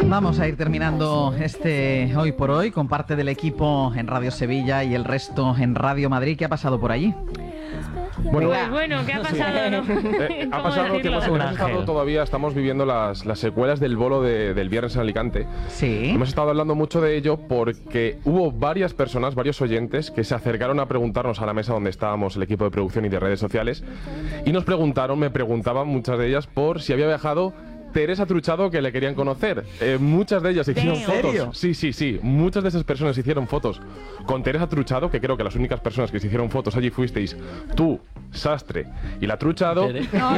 Vamos a ir terminando este Hoy por Hoy con parte del equipo en Radio Sevilla y el resto en Radio Madrid. ¿Qué ha pasado por allí? Bueno, pues bueno, ¿qué ha pasado? ¿No? Ha pasado que hemos estado todavía, estamos viviendo las secuelas del bolo del viernes en Alicante. Sí. Hemos estado hablando mucho de ello porque hubo varias personas, varios oyentes, que se acercaron a preguntarnos a la mesa donde estábamos, el equipo de producción y de redes sociales, y me preguntaban muchas de ellas por si había viajado Teresa Truchado, que le querían conocer. Muchas de ellas hicieron fotos. Sí. Muchas de esas personas hicieron fotos con Teresa Truchado, que creo que las únicas personas que se hicieron fotos allí fuisteis tú, Sastre y la Truchado.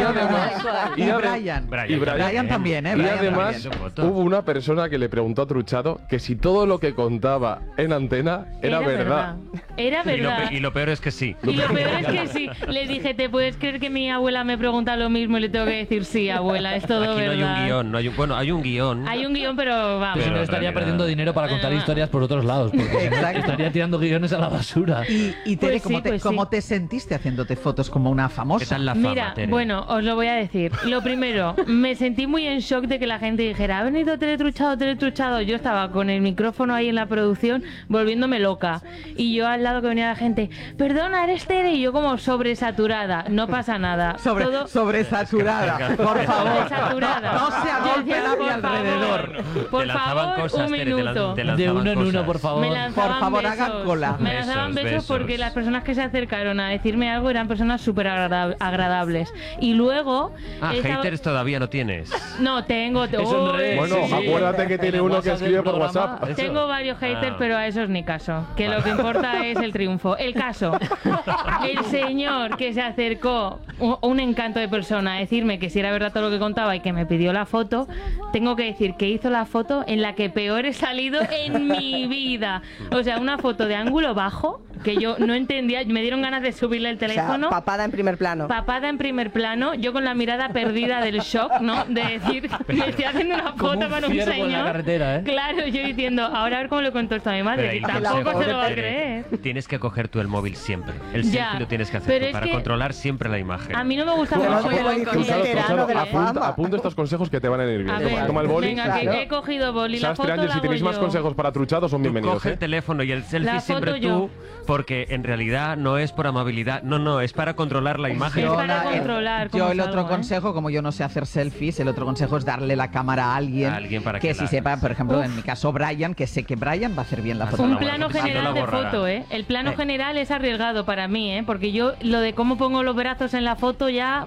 Y Brian también, ¿eh? Y además hubo una persona que le preguntó a Truchado que si todo lo que contaba en antena era verdad. Era verdad. Y lo peor es que sí. Y lo peor es que sí. Le dije, ¿te puedes creer que mi abuela me pregunta lo mismo? Y le tengo que decir, sí, abuela, es todo Aquí verdad. No hay un guión, hay un guión. Hay un guión, pero vamos. Pero estaría perdiendo dinero para contar historias por otros lados, porque estaría tirando guiones a la basura. Y Tere, ¿cómo te sentiste haciéndote fotos como una famosa? ¿Qué tal la fama, Mira, Tere? bueno, os lo voy a decir. Lo primero, me sentí muy en shock de que la gente dijera, ha venido Tere Truchado. Yo estaba con el micrófono ahí en la producción volviéndome loca. Y yo al lado que venía la gente, perdona, eres Tere. Y yo como sobresaturada. No pasa nada. Sobresaturada, por favor. Sobresaturada. No se agolpe a mi alrededor. Por favor, un minuto. De uno en uno, por favor. Me lanzaban Por favor, besos. hagan cola. Me lanzaban besos porque las personas que se acercaron a decirme algo eran personas súper agradables. Y luego... haters todavía no tienes. No, tengo... Bueno, acuérdate que tiene uno que escribe por WhatsApp. Tengo varios haters, pero a esos ni caso. Que lo que importa es el triunfo. El caso. El señor que se acercó, un encanto de persona, a decirme que si era verdad todo lo que contaba y que me pidió la foto, tengo que decir que hizo la foto en la que peor he salido en mi vida. O sea, una foto de ángulo bajo que yo no entendía. Me dieron ganas de subirle el teléfono. O sea, papada en primer plano. Papada en primer plano, yo con la mirada perdida del shock, ¿no? De decir, me estoy haciendo una foto con un ciervo señor. en la carretera, ¿eh? Claro, yo diciendo, ahora a ver cómo le cuento esto a mi madre. Y tampoco se lo va a creer. Tienes que coger tú el móvil siempre. El selfie lo tienes que hacer pero tú es para que controlar siempre la imagen. A mí no me gusta mucho Apunta estos consejos que te van a ir bien. A ver, Toma el boli. venga, que he cogido boli. La Sastre, foto Ángel, la si tenéis hago más yo. consejos para Truchado, son bienvenidos. Coge el teléfono y el selfie La siempre foto tú, yo. porque en realidad no es por amabilidad, no, es para controlar la imagen. Es para controlar cómo Yo el otro salgo, consejo, como yo no sé hacer selfies, el otro consejo es darle la cámara a alguien, para que que si la sepa, hagas. por ejemplo, en mi caso Brian, que sé que Brian va a hacer bien la foto. Un no, plano bueno, general no de la borrará. foto, ¿eh? El plano general es arriesgado para mí, ¿eh? Porque yo lo de cómo pongo los brazos en la foto ya...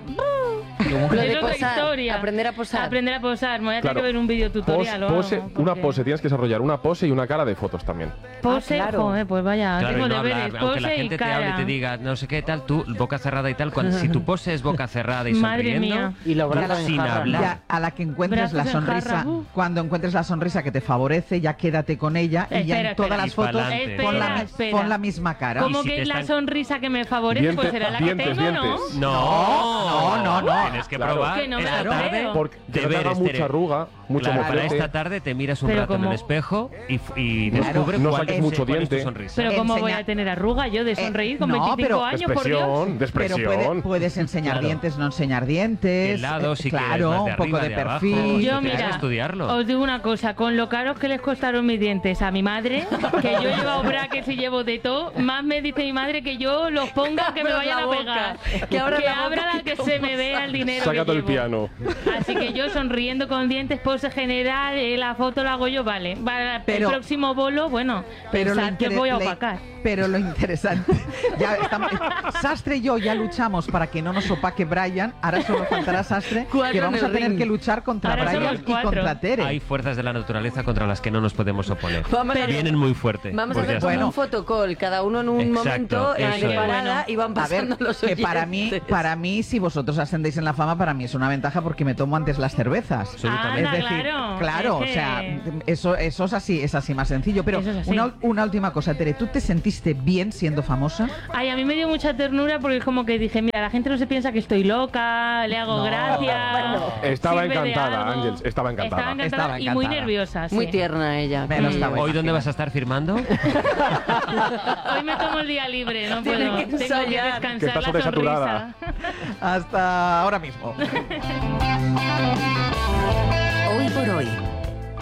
Lo de es otra posar, historia. aprender a posar. Aprender a posar. Me voy a tener Claro. que ver un video tutorial. Una pose, tienes que desarrollar una pose y una cara de fotos también. Pose, claro. joder, pues vaya, Claro, tengo y no deberes. hablar, aunque la Pose y gente te hable y cara. te diga no sé qué tal, tú boca cerrada y tal, si tu pose es boca cerrada y Madre sonriendo mía. Y los brazos en sin jarra. hablar. Ya, a la que encuentres Brazos la en sonrisa, jarra, cuando encuentres la sonrisa que te favorece, ya quédate con ella y ya en todas Espera. las fotos pa'lante. pon la misma cara. Como Y si que te es la están- sonrisa que me favorece, pues será la que Dientes, tengo, ¿no? dientes. No, tienes que Claro. probar Que no me esta lo tarde. creo. Porque te haga Deberes, mucha Tere. arruga, mucho Claro, para moflete. esta tarde te miras un Pero rato en el como- espejo y Claro. descubre No cuál saques es, mucho cuál es tu diente. sonrisa. Pero ¿cómo voy Enseña- a tener arruga yo de sonreír con no, 25 pero- años, por Dios? De Pero expresión. puedes enseñar Claro. dientes, no enseñar dientes. El lado, si quieres, claro, más de un poco arriba, de de abajo. perfil. Yo, Yo, tienes mira, que estudiarlo. os digo una cosa, con lo caros que les costaron mis dientes a mi madre, que yo he llevado brackets y llevo de todo, más me dice mi madre que yo los ponga que me Abras vayan la a boca, pegar. que abras la boca, abra que se me vea el dinero Saca que todo el llevo. piano. Así que yo sonriendo con dientes, pose general, la foto la hago yo, vale. Pero- el próximo bolo, bueno, pensar que voy a opacar. Pero lo interesante, ya estamos, Sastre y yo ya luchamos para que no nos opaque Brian, ahora solo faltará Sastre, Cuatro que vamos en a el tener ring. que luchar contra Ahora Brian somos y cuatro. contra Tere. Hay fuerzas de la naturaleza contra las que no nos podemos oponer. Vamos a- Vienen muy fuerte. Vamos a pues ya hacer está. como Bueno. un fotocall, cada uno en un Exacto, momento eso de es. parada y van A ver, pasando los que oyentes. para mí, si vosotros ascendéis en la fama, para mí es una ventaja porque me tomo antes las cervezas. Absolutamente. Anda, Es decir, claro, o es sea, que- eso es así más sencillo. Pero Eso es así. una última cosa, Tere, ¿tú te sentiste bien siendo famosa? Ay, a mí me dio mucha ternura porque es como que dije, mira, la gente no se piensa que estoy loca, le hago gracia. Estaba sirve de encantada, algo. Ángels, estaba encantada. Estaba y muy encantada. nerviosa. Sí. Muy tierna ella. Me lo Sí. estaba ¿Hoy dónde vas a estar firmando? Hoy me tomo el día libre, no Tiene puedo. que Tengo que ensayar. descansar Que estás la sobresaturada. sonrisa. Hasta ahora mismo. Hoy por hoy.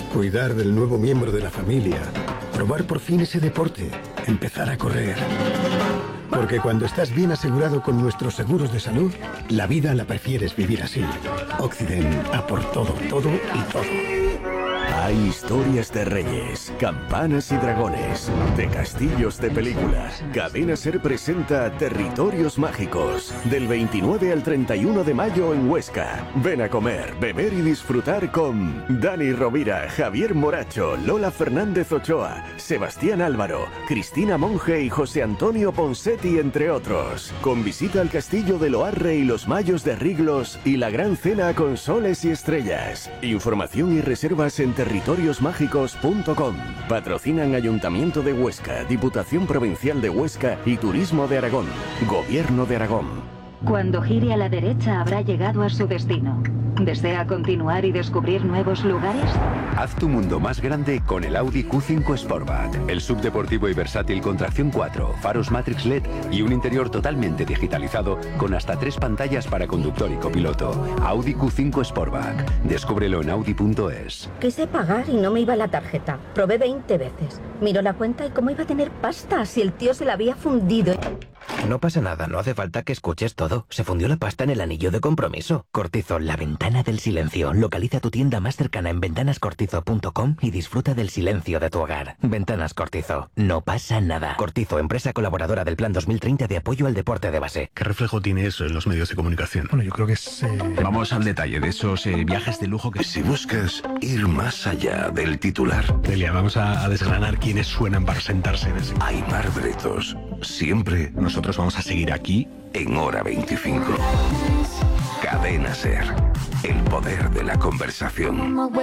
cuidar del nuevo miembro de la familia, probar por fin ese deporte, empezar a correr. Porque cuando estás bien asegurado con nuestros seguros de salud, la vida la prefieres vivir así. Occident, a por todo, todo y todo. Hay historias de reyes, campanas y dragones, de castillos de película. Cadena Ser presenta Territorios Mágicos, del 29 al 31 de mayo en Huesca. Ven a comer, beber y disfrutar con Dani Rovira, Javier Moracho, Lola Fernández Ochoa, Sebastián Álvaro, Cristina Monge y José Antonio Ponsetti, entre otros. Con visita al castillo de Loarre y los Mayos de Riglos y la gran cena con soles y estrellas. Información y reservas en territoriosmágicos.com. Patrocinan Ayuntamiento de Huesca, Diputación Provincial de Huesca y Turismo de Aragón. Gobierno de Aragón. Cuando gire a la derecha habrá llegado a su destino. ¿Desea continuar y descubrir nuevos lugares? Haz tu mundo más grande con el Audi Q5 Sportback. El subdeportivo y versátil con tracción 4, faros Matrix LED y un interior totalmente digitalizado con hasta 3 pantallas para conductor y copiloto. Audi Q5 Sportback. Descúbrelo en audi.es. Quise pagar y no me iba la tarjeta. Probé 20 veces. Miró la cuenta y cómo iba a tener pasta si el tío se la había fundido. No pasa nada, no hace falta que escuches todo. Se fundió la pasta en el anillo de compromiso. Cortizo, la ventana del silencio. Localiza tu tienda más cercana en ventanascortizo.com y disfruta del silencio de tu hogar. Ventanas Cortizo. No pasa nada. Cortizo, empresa colaboradora del Plan 2030 de apoyo al deporte de base. ¿Qué reflejo tiene eso en los medios de comunicación? Bueno, yo creo que es... Vamos al detalle de esos viajes de lujo que... Si buscas ir más allá del titular... Delia, vamos a desgranar quiénes suenan para sentarse en ese... Aimar Bretos. Siempre... Nosotros vamos a seguir aquí en Hora 25. Cadena Ser. El poder de la conversación.